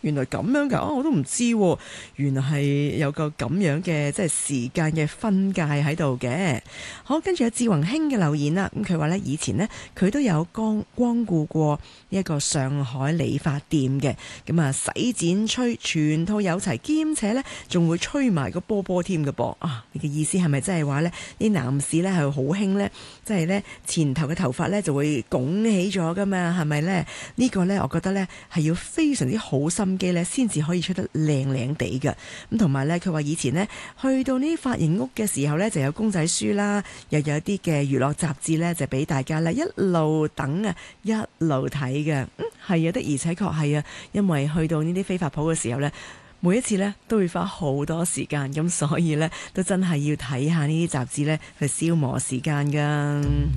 原來咁樣㗎，我都唔知喎，原來係有個咁樣嘅即係時間嘅分界喺度嘅。好，跟住有志宏興嘅留言啦，咁佢話呢，以前呢，佢都有光顧過呢一個上海理髮店嘅，咁啊洗剪吹全套有齊，兼且呢仲會吹埋個波波添嘅噃。啊，你嘅意思係咪真係話呢啲男士呢係好興呢？即係呢前頭嘅頭髮呢就會拱起咗㗎嘛，係咪呢？呢個呢，我覺得呢係要非常之好心機呢先至可以吹得靚靚地嘅。咁同埋呢，佢話以前呢去到呢啲髮型屋嘅時候呢，就有公仔書啦，又有啲嘅娛樂雜誌呢，就俾大家呢一路等啊，一路睇嘅。係啊，的而且確係啊，因為去到呢啲飛髮鋪嘅時候呢，每一次呢都會花好多時間，咁所以呢，都真係要睇下呢啲雜誌呢去消磨時間㗎。